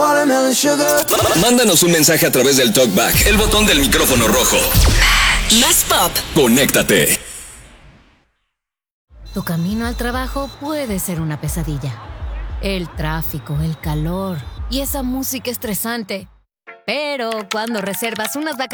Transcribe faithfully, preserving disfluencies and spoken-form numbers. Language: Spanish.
Watermelon sugar. Mándanos un mensaje a través del TalkBack, el botón del micrófono rojo. Más pop. Conéctate. Tu camino al trabajo puede ser una pesadilla. El tráfico, el calor y esa música estresante. Pero cuando reservas unas vacaciones